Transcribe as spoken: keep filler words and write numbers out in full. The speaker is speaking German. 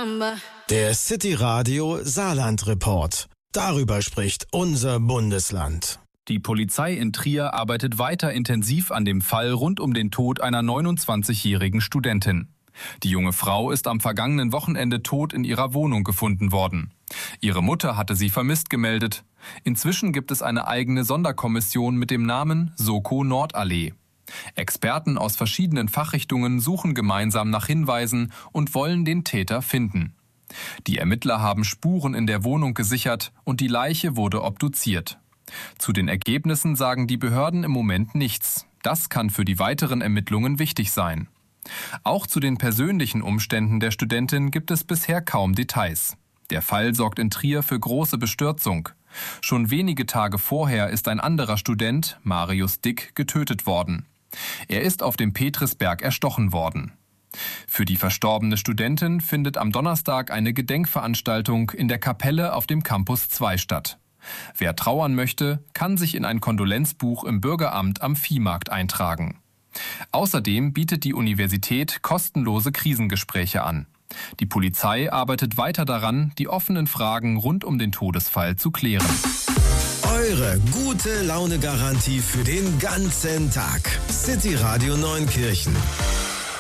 Der City Radio Saarland Report. Darüber spricht unser Bundesland. Die Polizei in Trier arbeitet weiter intensiv an dem Fall rund um den Tod einer neunundzwanzigjährigen Studentin. Die junge Frau ist am vergangenen Wochenende tot in ihrer Wohnung gefunden worden. Ihre Mutter hatte sie vermisst gemeldet. Inzwischen gibt es eine eigene Sonderkommission mit dem Namen Soko Nordallee. Experten aus verschiedenen Fachrichtungen suchen gemeinsam nach Hinweisen und wollen den Täter finden. Die Ermittler haben Spuren in der Wohnung gesichert und die Leiche wurde obduziert. Zu den Ergebnissen sagen die Behörden im Moment nichts. Das kann für die weiteren Ermittlungen wichtig sein. Auch zu den persönlichen Umständen der Studentin gibt es bisher kaum Details. Der Fall sorgt in Trier für große Bestürzung. Schon wenige Tage vorher ist ein anderer Student, Marius Dick, getötet worden. Er ist auf dem Petrisberg erstochen worden. Für die verstorbene Studentin findet am Donnerstag eine Gedenkveranstaltung in der Kapelle auf dem Campus zwei statt. Wer trauern möchte, kann sich in ein Kondolenzbuch im Bürgeramt am Viehmarkt eintragen. Außerdem bietet die Universität kostenlose Krisengespräche an. Die Polizei arbeitet weiter daran, die offenen Fragen rund um den Todesfall zu klären. Eure gute Laune-Garantie für den ganzen Tag. City Radio Neunkirchen.